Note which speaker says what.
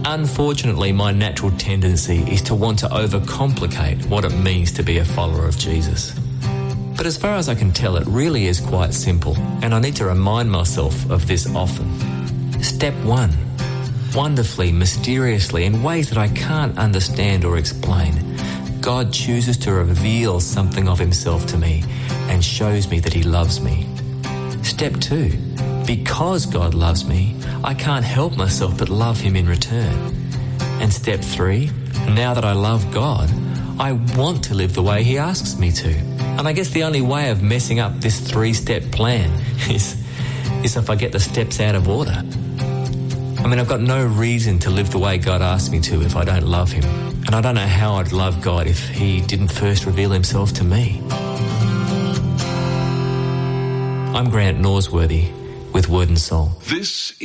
Speaker 1: Unfortunately, my natural tendency is to want to overcomplicate what it means to be a follower of Jesus. But as far as I can tell, it really is quite simple, and I need to remind myself of this often. Step 1. Wonderfully, mysteriously, in ways that I can't understand or explain, God chooses to reveal something of himself to me and shows me that he loves me. Step 2. Because God loves me, I can't help myself but love him in return. And step 3. Now that I love God, I want to live the way he asks me to. And I guess the only way of messing up this 3-step plan is if I get the steps out of order. I mean, I've got no reason to live the way God asks me to if I don't love him. And I don't know how I'd love God if he didn't first reveal himself to me. I'm Grant Norsworthy with Word and Soul.
Speaker 2: This